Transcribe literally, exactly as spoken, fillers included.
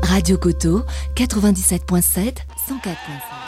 Radio Coteau, quatre-vingt-dix-sept point sept, cent quatre point cinq.